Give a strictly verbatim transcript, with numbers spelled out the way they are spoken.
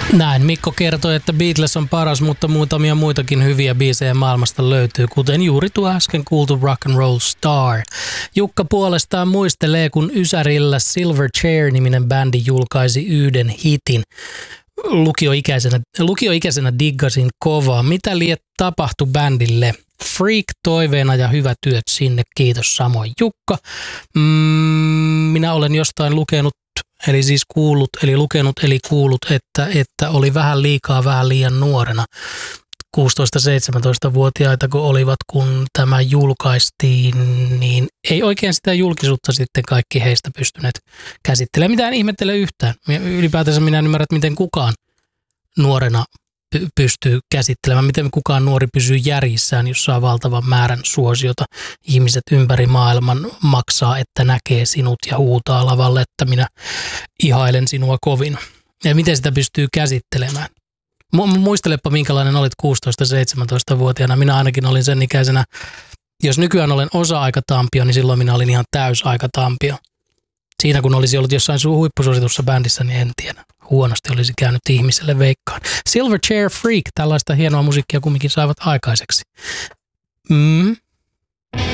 Näin Mikko kertoi, että Beatles on paras, mutta muutamia muitakin hyviä biisejä maailmasta löytyy, kuten juuri tuo äsken kuultu Rock and Roll Star. Jukka puolestaan muistelee, kun Ysärillä Silverchair-niminen bändi julkaisi yhden hitin. Lukioikäisenä, lukioikäisenä diggasin kovaa. Mitä lie tapahtui bändille? Freak toiveena ja hyvät työt sinne. Kiitos samoin Jukka. Mm, minä olen jostain lukenut, eli siis kuullut, eli lukenut, eli kuullut, että, että oli vähän liikaa, vähän liian nuorena. kuusitoista-seitsemäntoista-vuotiaita kun olivat, kun tämä julkaistiin, niin ei oikein sitä julkisuutta sitten kaikki heistä pystyneet käsittelemään. Mitään ihmettele yhtään. Ylipäätänsä minä en ymmärrä, että miten kukaan nuorena py- pystyy käsittelemään, miten kukaan nuori pysyy järjissään, jos saa valtavan määrän suosiota. Ihmiset ympäri maailman maksaa, että näkee sinut ja huutaa lavalle, että minä ihailen sinua kovin. Ja miten sitä pystyy käsittelemään? Muistelepa, minkälainen olit kuusitoista-seitsemäntoista-vuotiaana. Minä ainakin olin sen ikäisenä. Jos nykyään olen osa-aikatampio, niin silloin minä olin ihan täysaikatampio. Siinä kun olisi ollut jossain sun huippusuositussa bändissä, niin en tiedä. Huonosti olisi käynyt ihmiselle veikkaan. Silverchair Freak, tällaista hienoa musiikkia kumminkin saivat aikaiseksi. Mm.